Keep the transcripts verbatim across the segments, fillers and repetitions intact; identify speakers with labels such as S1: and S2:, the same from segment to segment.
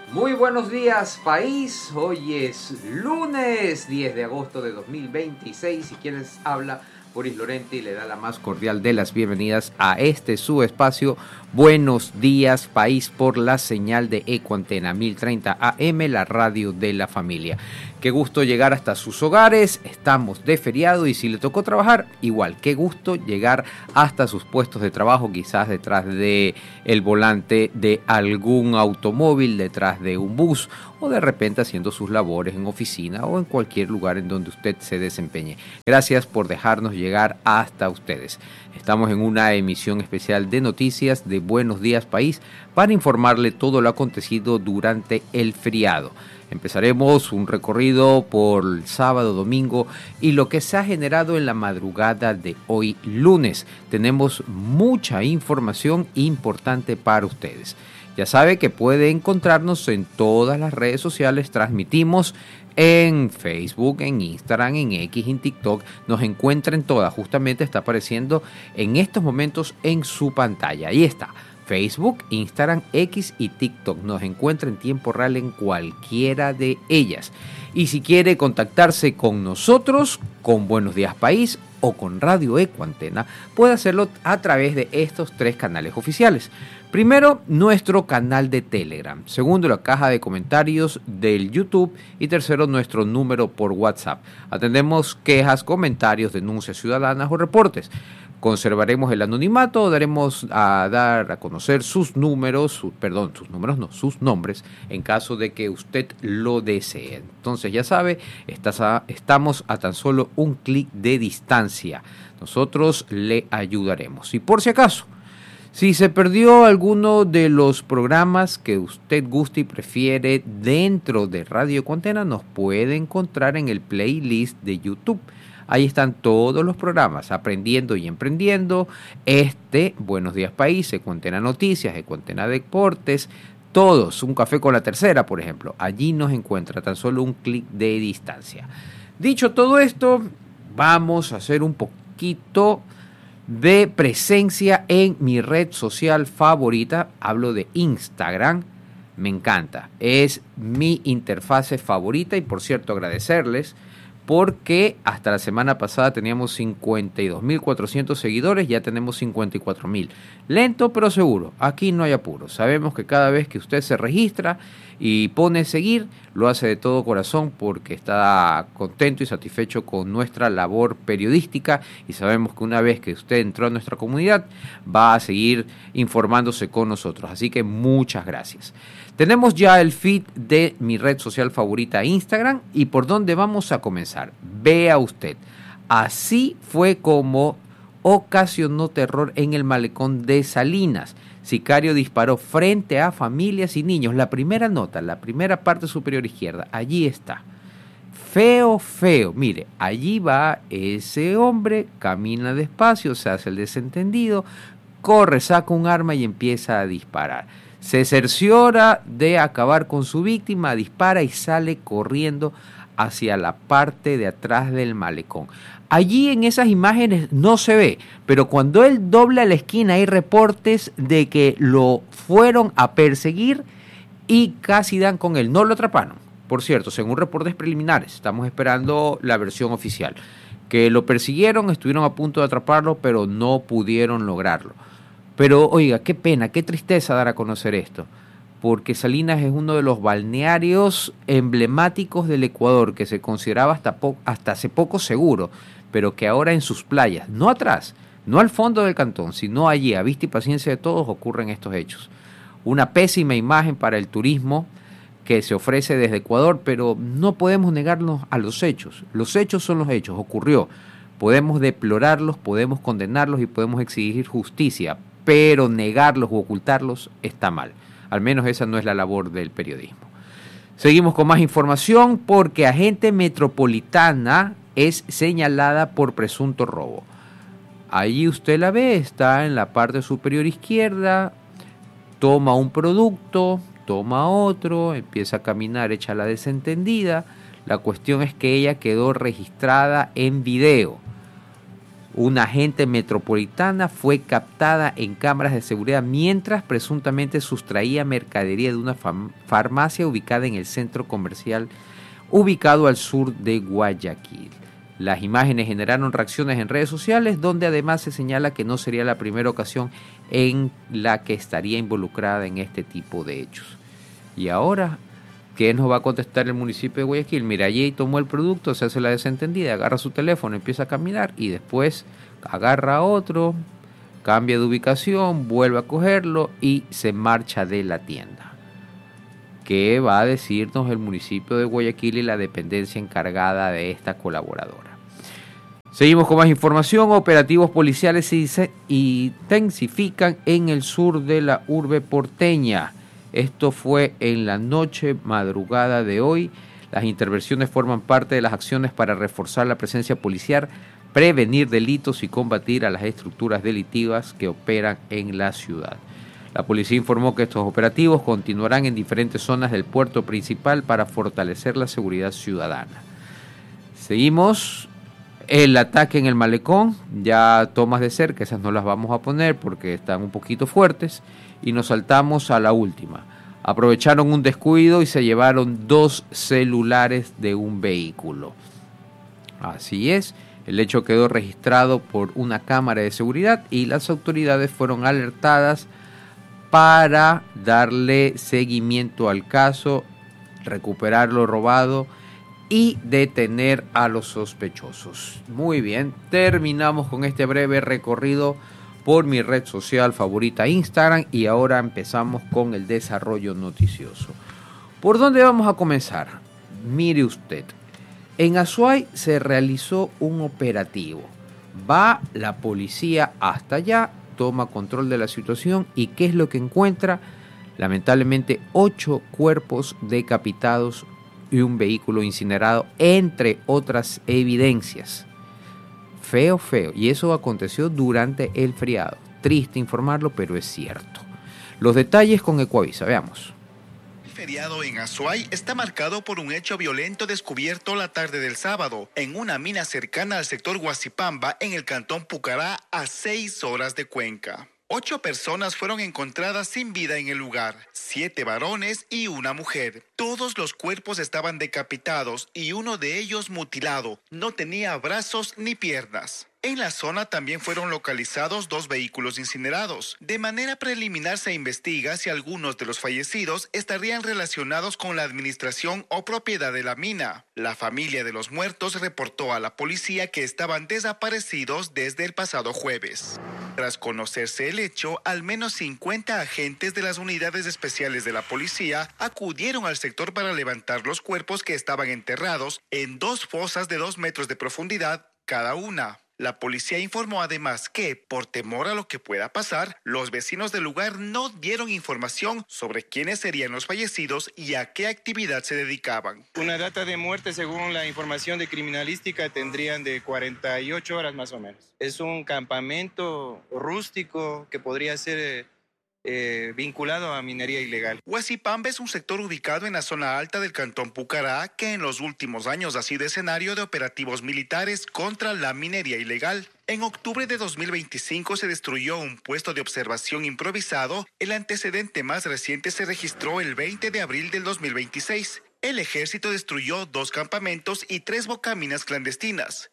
S1: Muy buenos días, país. Hoy es lunes diez de agosto de dos mil veintiséis y quien les habla, Boris Lorente, y le da la más cordial de las bienvenidas a este su espacio Buenos Días País por la señal de Ecuantena mil treinta A M, la radio de la familia. Qué gusto llegar hasta sus hogares, estamos de feriado y si le tocó trabajar, igual, qué gusto llegar hasta sus puestos de trabajo, quizás detrás de el volante de algún automóvil, detrás de un bus o de repente haciendo sus labores en oficina o en cualquier lugar en donde usted se desempeñe. Gracias por dejarnos llegar hasta ustedes. Estamos en una emisión especial de noticias de Buenos Días País para informarle todo lo acontecido durante el feriado. Empezaremos un recorrido por el sábado, domingo y lo que se ha generado en la madrugada de hoy lunes. Tenemos mucha información importante para ustedes. Ya sabe que puede encontrarnos en todas las redes sociales, transmitimos en Facebook, en Instagram, en X, en TikTok, nos encuentra en todas, justamente está apareciendo en estos momentos en su pantalla, ahí está. Facebook, Instagram, X y TikTok. Nos encuentra en tiempo real en cualquiera de ellas. Y si quiere contactarse con nosotros, con Buenos Días País o con Radio Ecuantena, puede hacerlo a través de estos tres canales oficiales. Primero, nuestro canal de Telegram. Segundo, la caja de comentarios del YouTube. Y tercero, nuestro número por WhatsApp. Atendemos quejas, comentarios, denuncias ciudadanas o reportes. Conservaremos el anonimato o daremos a dar a conocer sus números, su, perdón, sus números no, sus nombres, en caso de que usted lo desee. Entonces ya sabe, estás a, estamos a tan solo un clic de distancia. Nosotros le ayudaremos. Y por si acaso, si se perdió alguno de los programas que usted gusta y prefiere dentro de Radio Ecuantena, nos puede encontrar en el playlist de YouTube. Ahí están todos los programas, Aprendiendo y Emprendiendo, este, Buenos Días País, Ecuantena Noticias, Ecuantena Deportes, todos, Un Café con la Tercera, por ejemplo. Allí nos encuentra tan solo un clic de distancia. Dicho todo esto, vamos a hacer un poquito de presencia en mi red social favorita. Hablo de Instagram. Me encanta. Es mi interfase favorita y, por cierto, agradecerles porque hasta la semana pasada teníamos cincuenta y dos mil cuatrocientos seguidores, ya tenemos cincuenta y cuatro mil. Lento pero seguro, aquí no hay apuro. Sabemos que cada vez que usted se registra y pone seguir, lo hace de todo corazón porque está contento y satisfecho con nuestra labor periodística y sabemos que una vez que usted entró a nuestra comunidad va a seguir informándose con nosotros. Así que muchas gracias. Tenemos ya el feed de mi red social favorita, Instagram, y por dónde vamos a comenzar. Vea usted, así fue como ocasionó terror en el malecón de Salinas. Sicario disparó frente a familias y niños. La primera nota, la primera parte superior izquierda, allí está. Feo, feo. Mire, allí va ese hombre, camina despacio, se hace el desentendido, corre, saca un arma y empieza a disparar. Se cerciora de acabar con su víctima, dispara y sale corriendo hacia la parte de atrás del malecón. Allí en esas imágenes no se ve, pero cuando él dobla la esquina hay reportes de que lo fueron a perseguir y casi dan con él. No lo atraparon, por cierto, según reportes preliminares. Estamos esperando la versión oficial. Que lo persiguieron, estuvieron a punto de atraparlo, pero no pudieron lograrlo. Pero, oiga, qué pena, qué tristeza dar a conocer esto, porque Salinas es uno de los balnearios emblemáticos del Ecuador, que se consideraba hasta, po- hasta hace poco seguro, pero que ahora en sus playas, no atrás, no al fondo del cantón, sino allí, a vista y paciencia de todos, ocurren estos hechos. Una pésima imagen para el turismo que se ofrece desde Ecuador, pero no podemos negarnos a los hechos. Los hechos son los hechos, ocurrió. Podemos deplorarlos, podemos condenarlos y podemos exigir justicia, pero negarlos u ocultarlos está mal. Al menos esa no es la labor del periodismo. Seguimos con más información porque agente metropolitana es señalada por presunto robo. Allí usted la ve, está en la parte superior izquierda, toma un producto, toma otro, empieza a caminar hecha la desentendida. La cuestión es que ella quedó registrada en video. Una agente metropolitana fue captada en cámaras de seguridad mientras presuntamente sustraía mercadería de una fam- farmacia ubicada en el centro comercial ubicado al sur de Guayaquil. Las imágenes generaron reacciones en redes sociales, donde además se señala que no sería la primera ocasión en la que estaría involucrada en este tipo de hechos. Y ahora, ¿qué nos va a contestar el municipio de Guayaquil? Mira, allí tomó el producto, se hace la desentendida, agarra su teléfono, empieza a caminar y después agarra otro, cambia de ubicación, vuelve a cogerlo y se marcha de la tienda. ¿Qué va a decirnos el municipio de Guayaquil y la dependencia encargada de esta colaboradora? Seguimos con más información. Operativos policiales se intensifican en el sur de la urbe porteña. Esto fue en la noche madrugada de hoy. Las intervenciones forman parte de las acciones para reforzar la presencia policial, prevenir delitos y combatir a las estructuras delictivas que operan en la ciudad. La policía informó que estos operativos continuarán en diferentes zonas del puerto principal para fortalecer la seguridad ciudadana. Seguimos. El ataque en el malecón, ya tomas de cerca, esas no las vamos a poner porque están un poquito fuertes. Y nos saltamos a la última. Aprovecharon un descuido y se llevaron dos celulares de un vehículo. Así es, el hecho quedó registrado por una cámara de seguridad y las autoridades fueron alertadas para darle seguimiento al caso, recuperar lo robado y detener a los sospechosos. Muy bien, terminamos con este breve recorrido por mi red social favorita, Instagram, y ahora empezamos con el desarrollo noticioso. ¿Por dónde vamos a comenzar? Mire usted, en Azuay se realizó un operativo. Va la policía hasta allá, toma control de la situación y ¿qué es lo que encuentra? Lamentablemente, ocho cuerpos decapitados y un vehículo incinerado, entre otras evidencias. Feo, feo. Y eso aconteció durante el feriado. Triste informarlo, pero es cierto. Los detalles con Ecuavisa, veamos.
S2: El feriado en Azuay está marcado por un hecho violento descubierto la tarde del sábado en una mina cercana al sector Huacipamba en el cantón Pucará, a seis horas de Cuenca. Ocho personas fueron encontradas sin vida en el lugar, siete varones y una mujer. Todos los cuerpos estaban decapitados y uno de ellos mutilado. No tenía brazos ni piernas. En la zona también fueron localizados dos vehículos incinerados. De manera preliminar se investiga si algunos de los fallecidos estarían relacionados con la administración o propiedad de la mina. La familia de los muertos reportó a la policía que estaban desaparecidos desde el pasado jueves. Tras conocerse el hecho, al menos cincuenta agentes de las unidades especiales de la policía acudieron al sector para levantar los cuerpos que estaban enterrados en dos fosas de dos metros de profundidad cada una. La policía informó además que, por temor a lo que pueda pasar, los vecinos del lugar no dieron información sobre quiénes serían los fallecidos y a qué actividad se dedicaban.
S3: Una data de muerte, según la información de criminalística, tendrían de cuarenta y ocho horas más o menos. Es un campamento rústico que podría ser eh, eh, vinculado a minería ilegal.
S2: Huacipamba es un sector ubicado en la zona alta del cantón Pucará que en los últimos años ha sido escenario de operativos militares contra la minería ilegal. En octubre de dos mil veinticinco se destruyó un puesto de observación improvisado. El antecedente más reciente se registró el veinte de abril del dos mil veintiséis. El ejército destruyó dos campamentos y tres bocaminas clandestinas.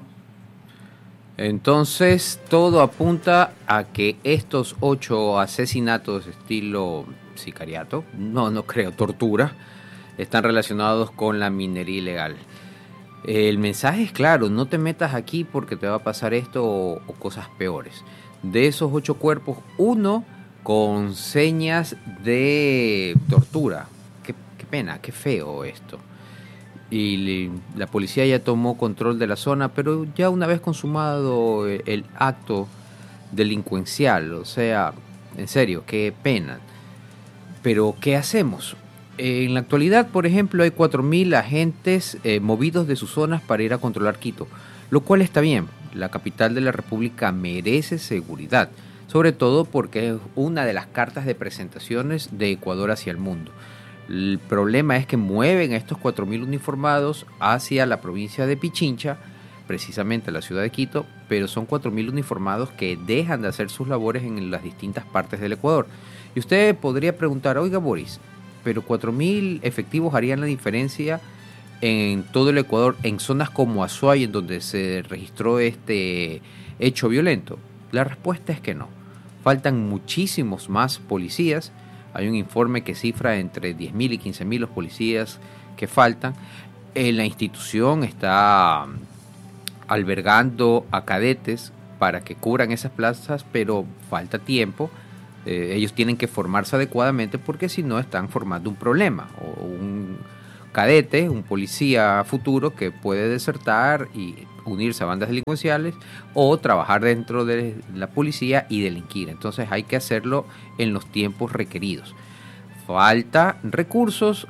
S1: Entonces, todo apunta a que estos ocho asesinatos estilo sicariato, no, no creo, tortura, están relacionados con la minería ilegal. El mensaje es claro, no te metas aquí porque te va a pasar esto o, o cosas peores. De esos ocho cuerpos, uno con señas de tortura. Qué, qué pena, qué feo esto. Y la policía ya tomó control de la zona, pero ya una vez consumado el acto delincuencial, o sea, en serio, qué pena. Pero, ¿qué hacemos? En la actualidad, por ejemplo, hay cuatro mil agentes eh, movidos de sus zonas para ir a controlar Quito, lo cual está bien. La capital de la República merece seguridad, sobre todo porque es una de las cartas de presentaciones de Ecuador hacia el mundo. El problema es que mueven a estos cuatro mil uniformados hacia la provincia de Pichincha, precisamente la ciudad de Quito, pero son cuatro mil uniformados que dejan de hacer sus labores en las distintas partes del Ecuador. Y usted podría preguntar, oiga Boris, pero cuatro mil efectivos harían la diferencia en todo el Ecuador, en zonas como Azuay, en donde se registró este hecho violento. La respuesta es que no. Faltan muchísimos más policías. Hay un informe que cifra entre diez mil y quince mil los policías que faltan. Eh, la institución está albergando a cadetes para que cubran esas plazas, pero falta tiempo. Eh, ellos tienen que formarse adecuadamente porque si no están formando un problema o un cadete, un policía futuro que puede desertar y unirse a bandas delincuenciales o trabajar dentro de la policía y delinquir. Entonces hay que hacerlo en los tiempos requeridos. Falta recursos,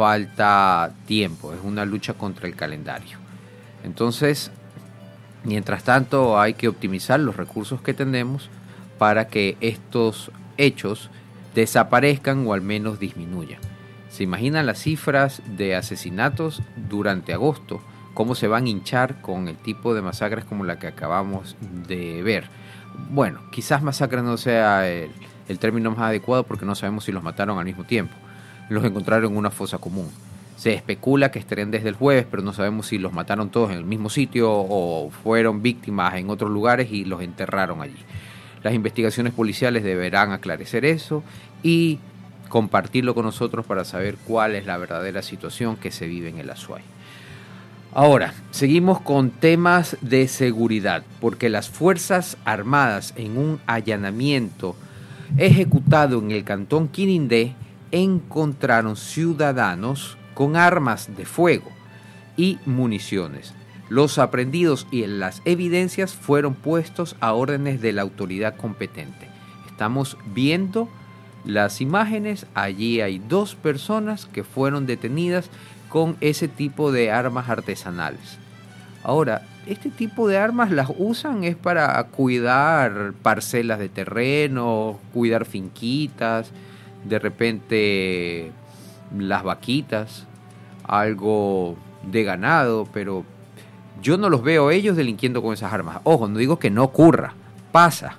S1: falta tiempo, es una lucha contra el calendario. Entonces, mientras tanto hay que optimizar los recursos que tenemos para que estos hechos desaparezcan o al menos disminuyan. ¿Se imaginan las cifras de asesinatos durante agosto? ¿Cómo se van a hinchar con el tipo de masacres como la que acabamos de ver? Bueno, quizás masacre no sea el, el término más adecuado porque no sabemos si los mataron al mismo tiempo. Los encontraron en una fosa común. Se especula que estarían desde el jueves, pero no sabemos si los mataron todos en el mismo sitio o fueron víctimas en otros lugares y los enterraron allí. Las investigaciones policiales deberán aclarecer eso y compartirlo con nosotros para saber cuál es la verdadera situación que se vive en el Azuay. Ahora, seguimos con temas de seguridad, porque las Fuerzas Armadas en un allanamiento ejecutado en el cantón Quirindé encontraron ciudadanos con armas de fuego y municiones. Los aprehendidos y las evidencias fueron puestos a órdenes de la autoridad competente. Estamos viendo las imágenes, allí hay dos personas que fueron detenidas con ese tipo de armas artesanales. Ahora, este tipo de armas las usan es para cuidar parcelas de terreno, cuidar finquitas, de repente las vaquitas, algo de ganado, pero yo no los veo ellos delinquiendo con esas armas. Ojo, no digo que no ocurra, pasa.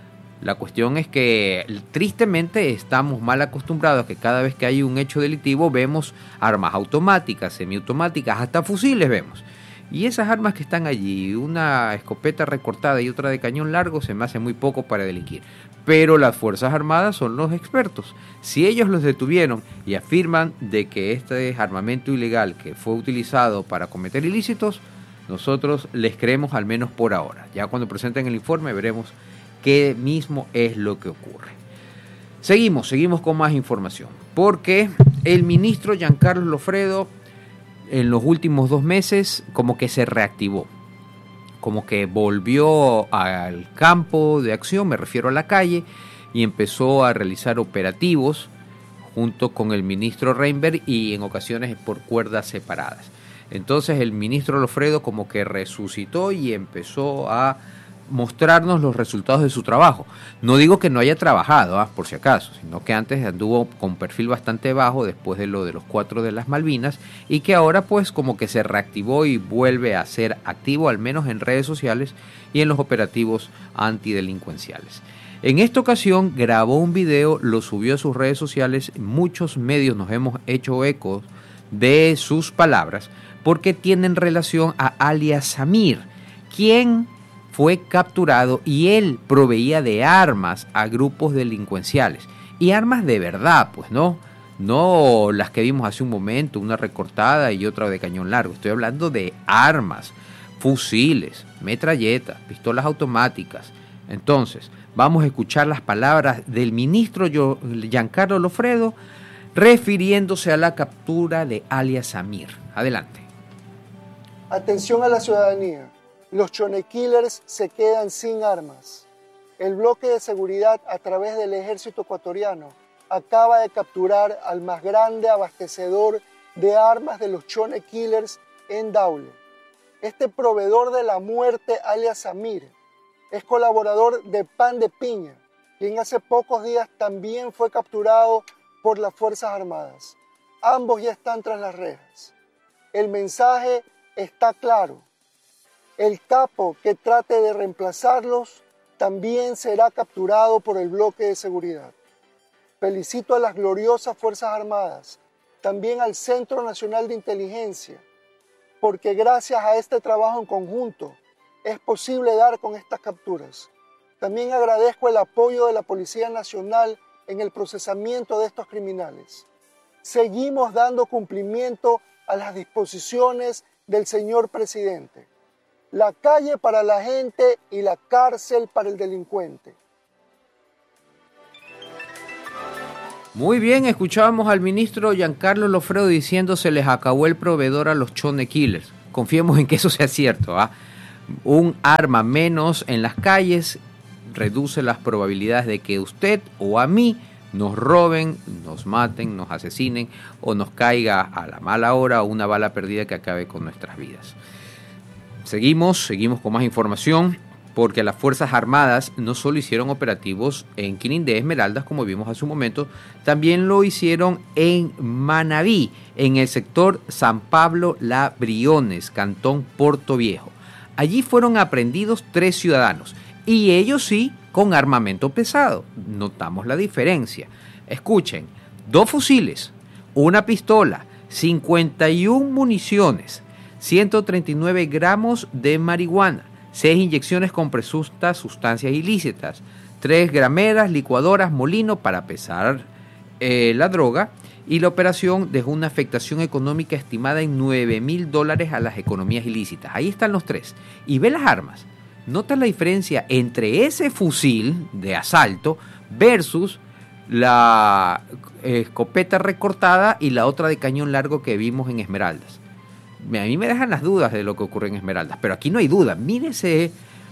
S1: La cuestión es que tristemente estamos mal acostumbrados a que cada vez que hay un hecho delictivo vemos armas automáticas, semiautomáticas, hasta fusiles vemos. Y esas armas que están allí, una escopeta recortada y otra de cañón largo, se me hace muy poco para delinquir. Pero las Fuerzas Armadas son los expertos. Si ellos los detuvieron y afirman de que este es armamento ilegal que fue utilizado para cometer ilícitos, nosotros les creemos al menos por ahora. Ya cuando presenten el informe veremos qué mismo es lo que ocurre. Seguimos, seguimos con más información, porque el ministro Giancarlo Lofredo en los últimos dos meses como que se reactivó, como que volvió al campo de acción, me refiero a la calle, y empezó a realizar operativos junto con el ministro Reinberg y en ocasiones por cuerdas separadas. Entonces el ministro Lofredo como que resucitó y empezó a mostrarnos los resultados de su trabajo. No digo que no haya trabajado, ¿eh? por si acaso, sino que antes anduvo con perfil bastante bajo después de lo de los cuatro de las Malvinas y que ahora pues como que se reactivó y vuelve a ser activo al menos en redes sociales y en los operativos antidelincuenciales. En esta ocasión grabó un video, lo subió a sus redes sociales, muchos medios nos hemos hecho eco de sus palabras porque tienen relación a alias Samir, quien fue capturado y él proveía de armas a grupos delincuenciales. Y armas de verdad, pues no, no las que vimos hace un momento, una recortada y otra de cañón largo. Estoy hablando de armas, fusiles, metralletas, pistolas automáticas. Entonces, vamos a escuchar las palabras del ministro Giancarlo Lofredo refiriéndose a la captura de alias Samir. Adelante.
S4: Atención a la ciudadanía. Los Chone Killers se quedan sin armas. El bloque de seguridad a través del ejército ecuatoriano acaba de capturar al más grande abastecedor de armas de los Chone Killers en Daule. Este proveedor de la muerte, alias Samir, es colaborador de Pan de Piña, quien hace pocos días también fue capturado por las Fuerzas Armadas. Ambos ya están tras las rejas. El mensaje está claro. El capo que trate de reemplazarlos también será capturado por el bloque de seguridad. Felicito a las gloriosas Fuerzas Armadas, también al Centro Nacional de Inteligencia, porque gracias a este trabajo en conjunto es posible dar con estas capturas. También agradezco el apoyo de la Policía Nacional en el procesamiento de estos criminales. Seguimos dando cumplimiento a las disposiciones del señor presidente. La calle para la gente y la cárcel para el delincuente.
S1: Muy bien, escuchábamos al ministro Giancarlo Lofredo diciendo se les acabó el proveedor a los Chone Killers. Confiemos en que eso sea cierto, ¿ah? Un arma menos en las calles reduce las probabilidades de que usted o a mí nos roben, nos maten, nos asesinen o nos caiga a la mala hora una bala perdida que acabe con nuestras vidas. Seguimos, seguimos con más información porque las Fuerzas Armadas no solo hicieron operativos en Quinindé, Esmeraldas, como vimos hace un momento, también lo hicieron en Manabí, en el sector San Pablo La Briones, Cantón Puerto Viejo. Allí fueron aprehendidos tres ciudadanos y ellos sí con armamento pesado. Notamos la diferencia. Escuchen, dos fusiles, una pistola, cincuenta y una municiones, ciento treinta y nueve gramos de marihuana, seis inyecciones con presuntas sustancias ilícitas, tres grameras, licuadoras, molino para pesar eh, la droga, y la operación dejó una afectación económica estimada en nueve mil dólares a las economías ilícitas. Ahí están los tres. Y ve las armas. Nota la diferencia entre ese fusil de asalto versus la escopeta recortada y la otra de cañón largo que vimos en Esmeraldas. A mí me dejan las dudas de lo que ocurre en Esmeraldas, pero aquí no hay duda. Mire ese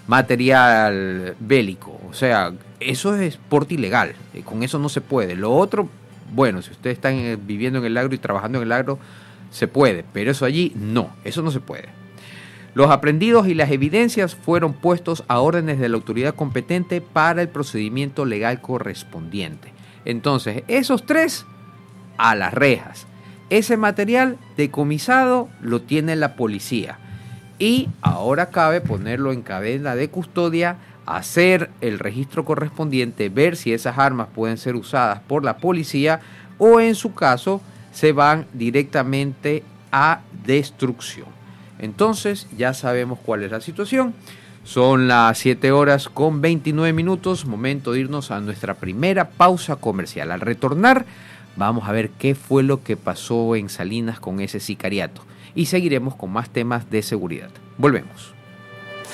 S1: material bélico, o sea, eso es porte ilegal, con eso no se puede. Lo otro, bueno, si ustedes están viviendo en el agro y trabajando en el agro, se puede, pero eso allí no, eso no se puede. Los aprehendidos y las evidencias fueron puestos a órdenes de la autoridad competente para el procedimiento legal correspondiente. Entonces, esos tres a las rejas. Ese material decomisado lo tiene la policía y ahora cabe ponerlo en cadena de custodia, hacer el registro correspondiente, ver si esas armas pueden ser usadas por la policía o en su caso se van directamente a destrucción. Entonces ya sabemos cuál es la situación. Son las siete horas con veintinueve minutos, momento de irnos a nuestra primera pausa comercial. Al retornar vamos a ver qué fue lo que pasó en Salinas con ese sicariato y seguiremos con más temas de seguridad. Volvemos.